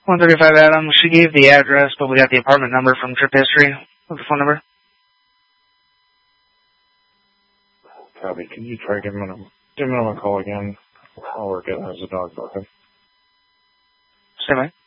135 Adam. She gave the address, but we got the apartment number from trip history. What's the phone number? Copy. Can you try giving him a call again? I'll work it as a dog barking. Same way.